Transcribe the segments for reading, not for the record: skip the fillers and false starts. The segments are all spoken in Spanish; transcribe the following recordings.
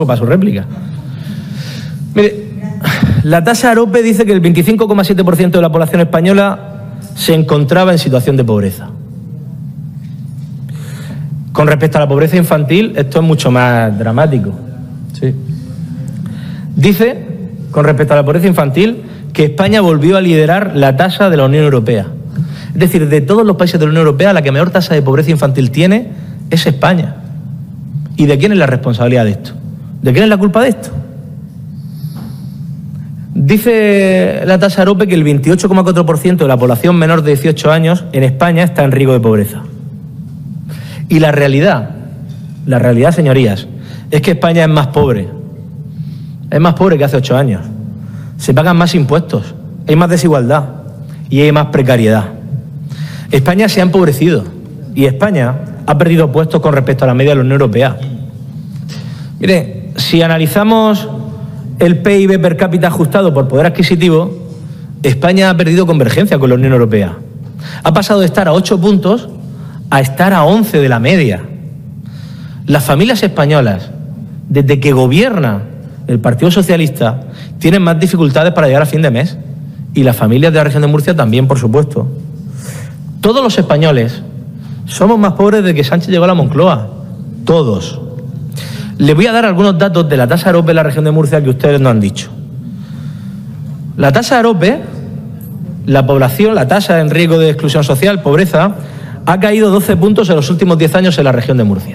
para su réplica. Mire, la tasa AROPE dice que el 25,7% de la población española se encontraba en situación de pobreza. Con respecto a la pobreza infantil, esto es mucho más dramático. Sí. Dice, con respecto a la pobreza infantil, que España volvió a liderar la tasa de la Unión Europea. Es decir, de todos los países de la Unión Europea, la que mayor tasa de pobreza infantil tiene es España. ¿Y de quién es la responsabilidad de esto? ¿De quién es la culpa de esto? Dice la tasa AROPE que el 28,4% de la población menor de 18 años en España está en riesgo de pobreza. Y la realidad, señorías, es que España es más pobre. Es más pobre que hace 8 años. Se pagan más impuestos, hay más desigualdad y hay más precariedad. España se ha empobrecido y España ha perdido puestos con respecto a la media de la Unión Europea. Mire, si analizamos el PIB per cápita ajustado por poder adquisitivo, España ha perdido convergencia con la Unión Europea. Ha pasado de estar a 8 puntos a estar a 11 de la media. Las familias españolas, desde que gobierna el Partido Socialista, tienen más dificultades para llegar a fin de mes. Y las familias de la región de Murcia también, por supuesto. Todos los españoles somos más pobres desde que Sánchez llegó a la Moncloa. Todos. Les voy a dar algunos datos de la tasa AROPE en la región de Murcia que ustedes no han dicho. La tasa AROPE, la población, la tasa en riesgo de exclusión social, pobreza, ha caído 12 puntos en los últimos 10 años en la región de Murcia.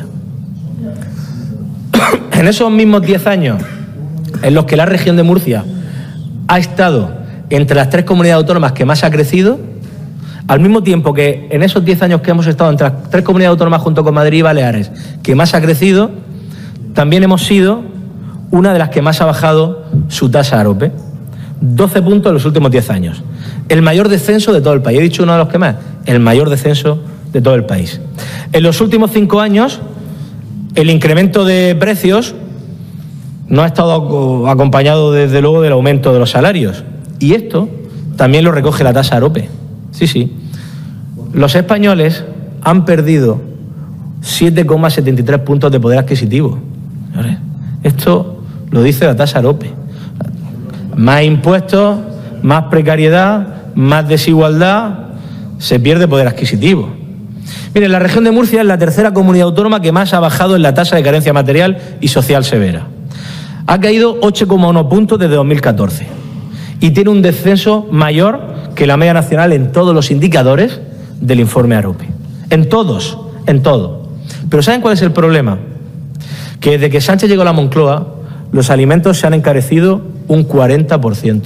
En esos mismos 10 años en los que la región de Murcia ha estado entre las 3 comunidades autónomas que más ha crecido, al mismo tiempo que en esos 10 años que hemos estado entre las 3 comunidades autónomas junto con Madrid y Baleares que más ha crecido, también hemos sido una de las que más ha bajado su tasa AROPE. 12 puntos en los últimos 10 años. El mayor descenso de todo el país. He dicho uno de los que más. El mayor descenso de todo el país. En los últimos 5 años, el incremento de precios no ha estado acompañado, desde luego, del aumento de los salarios. Y esto también lo recoge la tasa AROPE. Sí, sí. Los españoles han perdido 7,73 puntos de poder adquisitivo. Esto lo dice la tasa AROPE. Más impuestos, más precariedad, más desigualdad, se pierde poder adquisitivo. Miren, la región de Murcia es la tercera comunidad autónoma que más ha bajado en la tasa de carencia material y social severa. Ha caído 8,1 puntos desde 2014 y tiene un descenso mayor que la media nacional en todos los indicadores del informe AROPE. En todos, en todo. Pero ¿saben cuál es el problema? Que desde que Sánchez llegó a la Moncloa, los alimentos se han encarecido un 40%.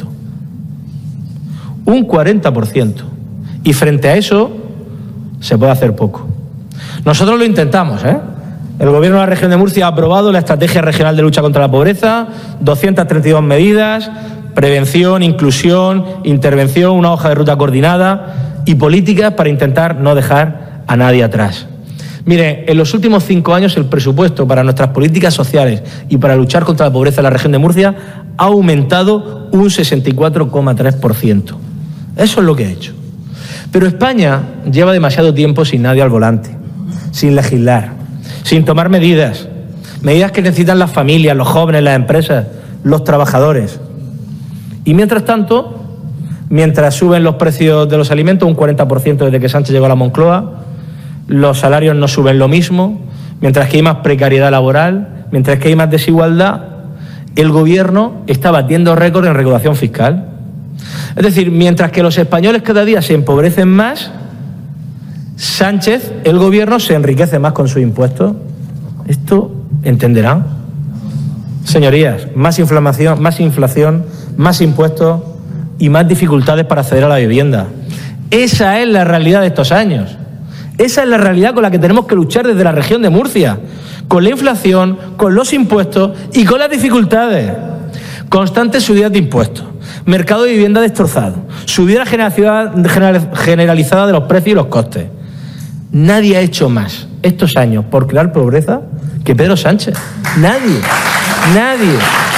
Un 40%. Y frente a eso, se puede hacer poco. Nosotros lo intentamos, ¿eh? El Gobierno de la región de Murcia ha aprobado la Estrategia Regional de Lucha contra la Pobreza, 232 medidas, prevención, inclusión, intervención, una hoja de ruta coordinada y políticas para intentar no dejar a nadie atrás. Mire, en los últimos 5 años el presupuesto para nuestras políticas sociales y para luchar contra la pobreza en la región de Murcia ha aumentado un 64,3%. Eso es lo que ha hecho. Pero España lleva demasiado tiempo sin nadie al volante, sin legislar, sin tomar medidas que necesitan las familias, los jóvenes, las empresas, los trabajadores. Y mientras tanto, mientras suben los precios de los alimentos un 40% desde que Sánchez llegó a la Moncloa, los salarios no suben lo mismo, mientras que hay más precariedad laboral, mientras que hay más desigualdad, el Gobierno está batiendo récord en recaudación fiscal. Es decir, mientras que los españoles cada día se empobrecen más, Sánchez, el Gobierno, se enriquece más con sus impuestos. ¿Esto entenderán? Señorías, más inflación, más impuestos y más dificultades para acceder a la vivienda. Esa es la realidad de estos años. Esa es la realidad con la que tenemos que luchar desde la región de Murcia, con la inflación, con los impuestos y con las dificultades. Constantes subidas de impuestos, mercado de vivienda destrozado, subida generalizada de los precios y los costes. Nadie ha hecho más estos años por crear pobreza que Pedro Sánchez. Nadie.